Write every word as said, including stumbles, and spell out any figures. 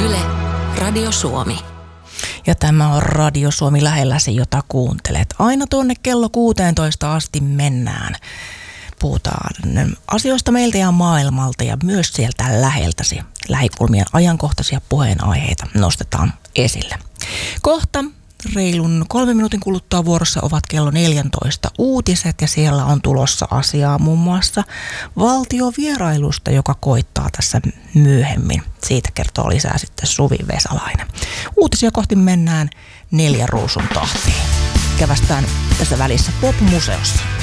Yle, Radio Suomi. Ja tämä on Radio Suomi lähelläsi, jota kuuntelet. Aina tuonne kello kuusitoista asti mennään. Puhutaan asioista meiltä ja maailmalta ja myös sieltä läheltäsi. Lähikulmien ajankohtaisia puheenaiheita nostetaan esille. Kohta reilun kolmen minuutin kuluttua vuorossa ovat kello neljätoista uutiset ja siellä on tulossa asiaa muun muassa valtiovierailusta, joka koittaa tässä myöhemmin. Siitä kertoo lisää sitten Suvi Vesalainen. Uutisia kohti mennään neljän ruusun tahtiin. Kävästään tässä välissä Pop-museossa.